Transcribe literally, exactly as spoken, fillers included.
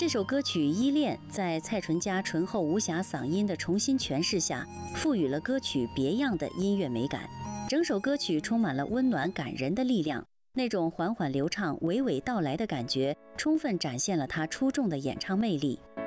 这首歌曲《依恋》在蔡淳佳醇厚无瑕嗓音的重新诠释下，赋予了歌曲别样的音乐美感。整首歌曲充满了温暖感人的力量，那种缓缓流畅、娓娓道来的感觉，充分展现了他出众的演唱魅力。